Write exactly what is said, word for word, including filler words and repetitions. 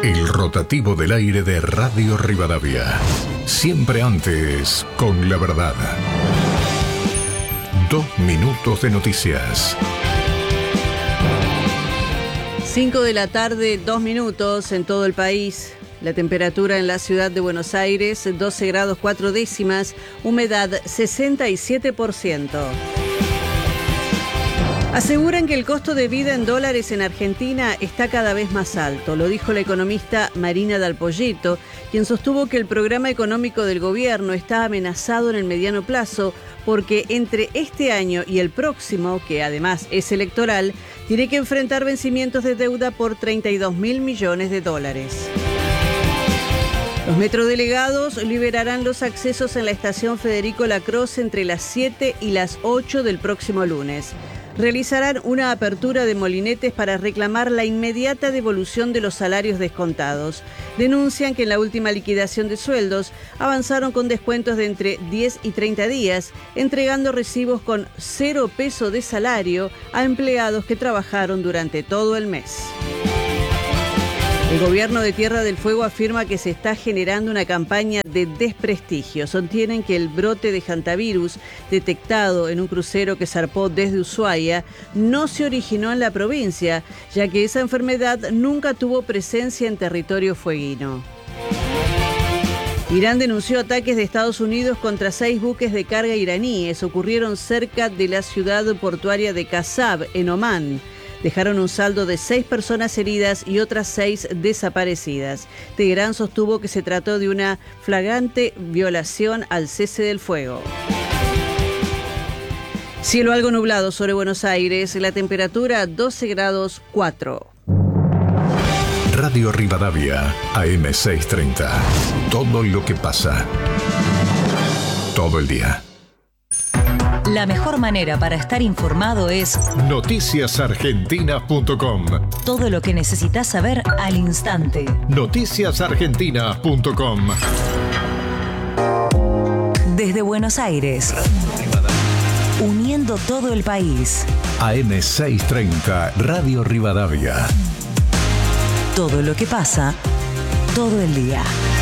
El rotativo del aire de Radio Rivadavia. Siempre antes, con la verdad. Dos minutos de noticias. Cinco de la tarde, dos minutos en todo el país. La temperatura en la ciudad de Buenos Aires, doce grados cuatro décimas, humedad sesenta y siete por ciento. Aseguran que el costo de vida en dólares en Argentina está cada vez más alto. Lo dijo la economista Marina Dal Poggito, quien sostuvo que el programa económico del gobierno está amenazado en el mediano plazo porque entre este año y el próximo, que además es electoral, tiene que enfrentar vencimientos de deuda por treinta y dos mil millones de dólares. Los metrodelegados liberarán los accesos en la estación Federico Lacroze entre las siete y las ocho del próximo lunes. Realizarán una apertura de molinetes para reclamar la inmediata devolución de los salarios descontados. Denuncian que en la última liquidación de sueldos avanzaron con descuentos de entre diez y treinta días, entregando recibos con cero peso de salario a empleados que trabajaron durante todo el mes. El gobierno de Tierra del Fuego afirma que se está generando una campaña de desprestigio. Sostienen que el brote de hantavirus detectado en un crucero que zarpó desde Ushuaia no se originó en la provincia, ya que esa enfermedad nunca tuvo presencia en territorio fueguino. Irán denunció ataques de Estados Unidos contra seis buques de carga iraníes. Ocurrieron cerca de la ciudad portuaria de Kasab, en Omán. Dejaron un saldo de seis personas heridas y otras seis desaparecidas. Teherán sostuvo que se trató de una flagrante violación al cese del fuego. Cielo algo nublado sobre Buenos Aires, la temperatura doce grados cuatro. Radio Rivadavia, A M seiscientos treinta. Todo lo que pasa. Todo el día. La mejor manera para estar informado es noticias argentinas punto com. Todo lo que necesitas saber al instante. noticias argentinas punto com. Desde Buenos Aires, uniendo todo el país. A M seiscientos treinta, Radio Rivadavia. Todo lo que pasa, todo el día.